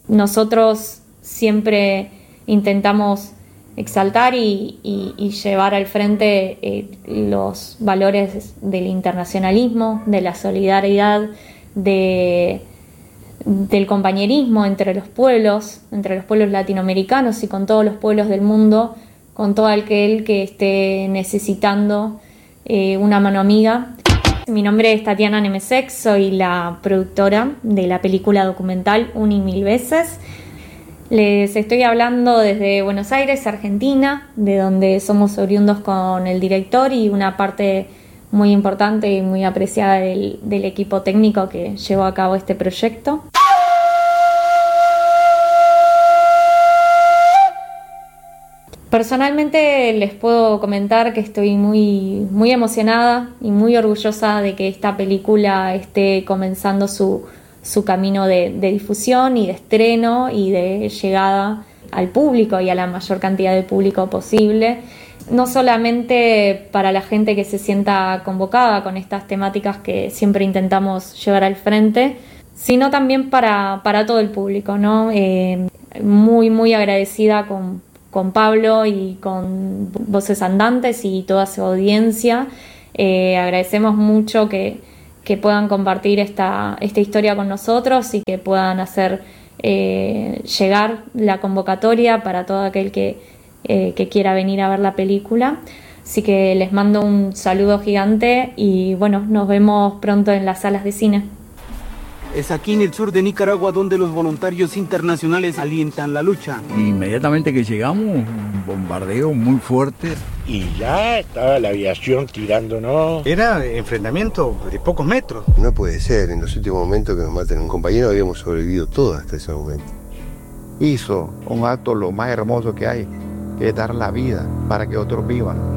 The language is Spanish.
nosotros siempre intentamos exaltar y llevar al frente los valores del internacionalismo, de la solidaridad, del compañerismo entre los pueblos latinoamericanos y con todos los pueblos del mundo, con todo aquel que esté necesitando una mano amiga. Mi nombre es Tatiana Nemesek, soy la productora de la película documental Una y Mil Veces. Les estoy hablando desde Buenos Aires, Argentina, de donde somos oriundos con el director y una parte muy importante y muy apreciada del equipo técnico que llevó a cabo este proyecto. Personalmente les puedo comentar que estoy muy emocionada y muy orgullosa de que esta película esté comenzando su camino de difusión y de estreno y de llegada al público y a la mayor cantidad de público posible. No solamente para la gente que se sienta convocada con estas temáticas que siempre intentamos llevar al frente, sino también para todo el público, ¿no? Muy agradecida con Pablo y con Voces Andantes y toda su audiencia. Agradecemos mucho que puedan compartir esta historia con nosotros y que puedan hacer llegar la convocatoria para todo aquel que quiera venir a ver la película. Así que les mando un saludo gigante y bueno, nos vemos pronto en las salas de cine. Es aquí en el sur de Nicaragua donde los voluntarios internacionales alientan la lucha. Inmediatamente que llegamos, un bombardeo muy fuerte. Y ya estaba la aviación tirándonos. Era enfrentamiento de pocos metros. No puede ser, en los últimos momentos que nos maten a un compañero habíamos sobrevivido todos hasta ese momento. Hizo un acto lo más hermoso que hay, que es dar la vida para que otros vivan.